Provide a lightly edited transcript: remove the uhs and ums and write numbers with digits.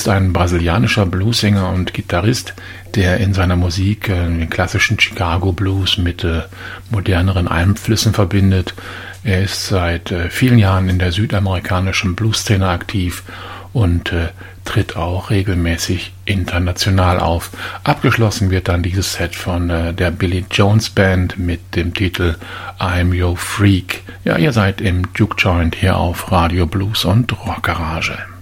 ist ein brasilianischer Bluessänger und Gitarrist, der in seiner Musik den klassischen Chicago Blues mit moderneren Einflüssen verbindet. Er ist seit vielen Jahren in der südamerikanischen Blueszene aktiv und tritt auch regelmäßig international auf. Abgeschlossen wird dann dieses Set von der Billy Jones Band mit dem Titel I'm Your Freak. Ja, ihr seid im Juke Joint hier auf Radio Blues und Rock Garage.